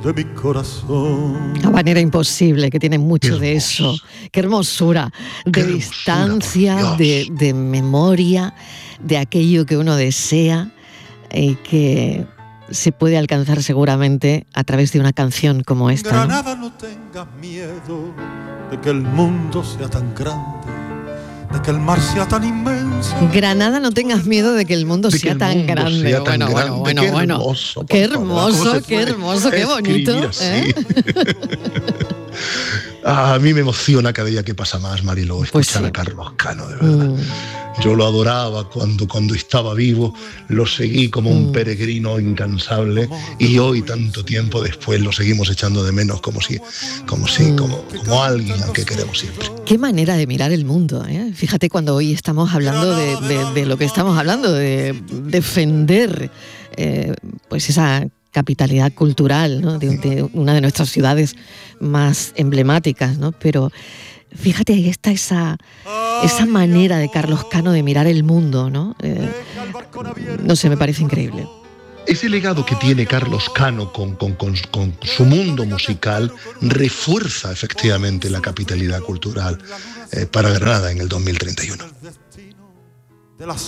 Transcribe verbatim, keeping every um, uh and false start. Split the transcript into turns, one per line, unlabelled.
de mi corazón.
Habanera Imposible, que tiene mucho de eso. Qué hermosura, de
Qué
distancia,
hermosura,
de, de memoria, de aquello que uno desea y que se puede alcanzar seguramente a través de una canción como esta, ¿no?
Granada, no tengas miedo de que el mundo sea tan grande, de que el mar sea tan inmenso.
Granada, no tengas miedo de que el mundo
De que
sea
el
tan
mundo
grande.
sea tan
Bueno, bueno,
grande.
bueno,
Qué
bueno.
hermoso, por
Qué
favor.
hermoso,
¿Cómo se
qué
puede
hermoso, qué bonito.
escribir así?
¿eh?
A mí me emociona cada día que pasa más, Mariló,
Pues
escuchar
sí.
a Carlos Cano, de verdad.
Mm.
Yo lo adoraba cuando, cuando estaba vivo, lo seguí como un
Mm.
peregrino incansable y hoy, tanto tiempo después, lo seguimos echando de menos como si, como si,
Mm.
como, como alguien al que queremos siempre.
Qué manera de mirar el mundo, ¿eh? Fíjate cuando hoy estamos hablando de, de- de lo que estamos hablando, de defender eh, pues esa capitalidad cultural, ¿no? de, de una de nuestras ciudades más emblemáticas, ¿no? Pero fíjate, ahí está esa, esa manera de Carlos Cano de mirar el mundo, ¿no? Eh, no sé, me parece increíble.
Ese legado que tiene Carlos Cano con, con, con, con su mundo musical refuerza efectivamente la capitalidad cultural eh, para Granada en el dos mil treinta y uno.
De la